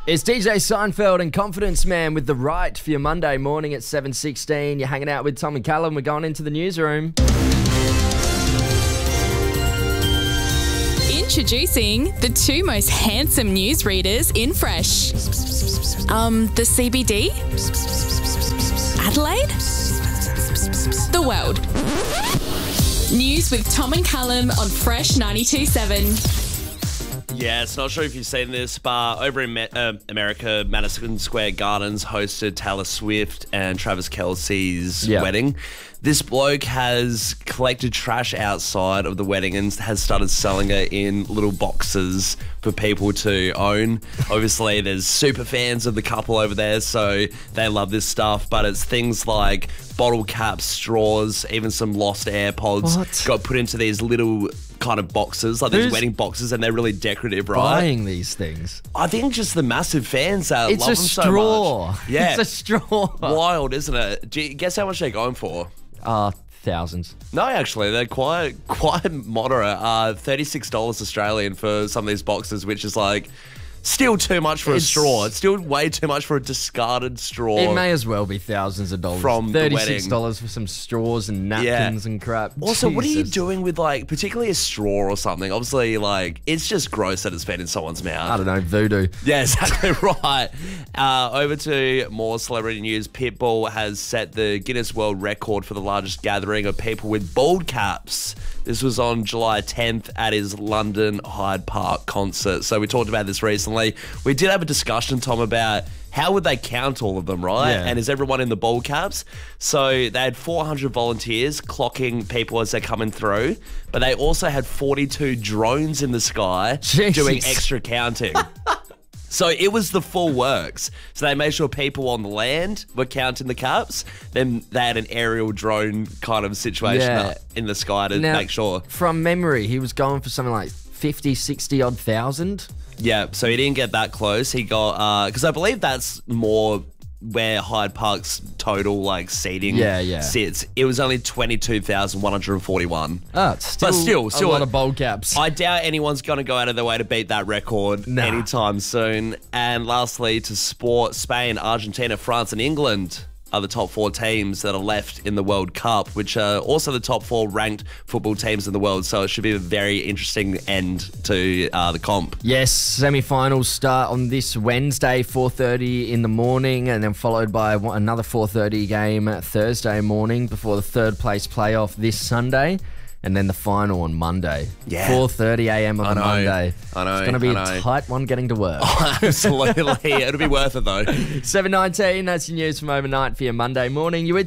It's DJ Seinfeld and Confidence Man with The Right for your Monday morning at 7:16. You're hanging out with Tom and Callum. We're going into the newsroom. Introducing the two most handsome newsreaders in Fresh. The CBD? Adelaide? The world. News with Tom and Callum on Fresh 92.7. Yes, not sure if you've seen this, but over in America, Madison Square Gardens hosted Taylor Swift and Travis Kelce's wedding. This bloke has collected trash outside of the wedding and has started selling it in little boxes for people to own. Obviously, there's super fans of the couple over there, so they love this stuff, but it's things like bottle caps, straws, even some lost AirPods got put into these little kind of boxes, like these wedding boxes, and they're really decorative, right? Buying these things. I think just the massive fans that It's love a them so straw. much. Yeah. It's a straw. Wild, isn't it? Do you guess how much they're going for? Thousands. No, actually, they're quite moderate. $36 Australian for some of these boxes, which is like still too much for a straw. It's still way too much for a discarded straw. It may as well be thousands of dollars. From the wedding. $36 for some straws and napkins and crap. Also, what are you Jesus. doing with, like, particularly a straw or something? Obviously, like, it's just gross that it's been in someone's mouth. I don't know, voodoo. Yeah, exactly right. Over to more celebrity news. Pitbull has set the Guinness World Record for the largest gathering of people with bald caps. This was on July 10th at his London Hyde Park concert. So we talked about this recently. We did have a discussion, Tom, about how would they count all of them, right? Yeah. And is everyone in the bald caps? So they had 400 volunteers clocking people as they're coming through, but they also had 42 drones in the sky doing extra counting. So it was the full works. So they made sure people on the land were counting the caps. Then they had an aerial drone kind of situation up in the sky to make sure. From memory, he was going for something like 50, 60 odd thousand. Yeah, so he didn't get that close. He got, because I believe that's more where Hyde Park's total like seating sits. It was only 22,141. Oh, it's still a lot of bold caps. I doubt anyone's going to go out of their way to beat that record anytime soon. And lastly, to sport, Spain, Argentina, France and England are the top four teams that are left in the World Cup, which are also the top four ranked football teams in the world. So it should be a very interesting end to the comp. Yes, semi-finals start on this Wednesday, 4:30 in the morning, and then followed by another 4:30 game Thursday morning before the third place playoff this Sunday. And then the final on Monday. Yeah. 4:30 a.m. on Monday. I know. It's going to be a tight one getting to work. Oh, absolutely. It'll be worth it, though. 7:19, that's your news from overnight for your Monday morning. You